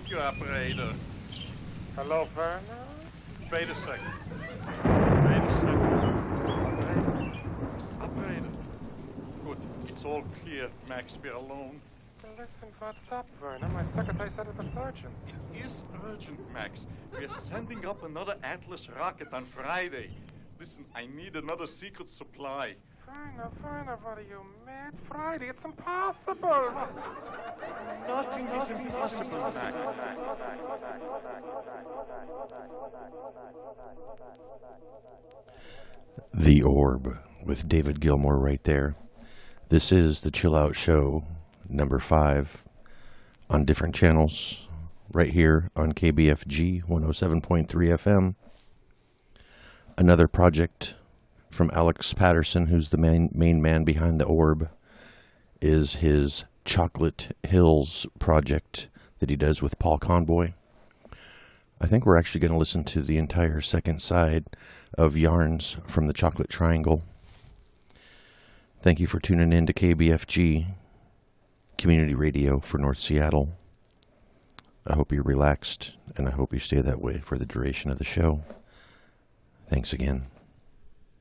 Thank you, operator. Hello, Werner? Wait a second. Wait a second. Operator. Good. It's all clear, Max. We're alone. Well, listen, what's up, Werner? My secretary said it was urgent. It is urgent, Max. We're sending up another Atlas rocket on Friday. Listen, I need another secret supply. Werner, what are you, mad? Friday, it's impossible. Nothing is impossible, Max. The Orb with David Gilmour right there. This is the Chill Out Show, number 5, on different channels, right here on KBFG 107.3 FM. Another project from Alex Patterson, who's the main man behind The Orb, is his Chocolate Hills project that he does with Paul Conboy. I think we're actually going to listen to the entire second side of Yarns from the Chocolate Triangle. Thank you for tuning in to KBFG, Community Radio for North Seattle. I hope you're relaxed, and I hope you stay that way for the duration of the show. Thanks again.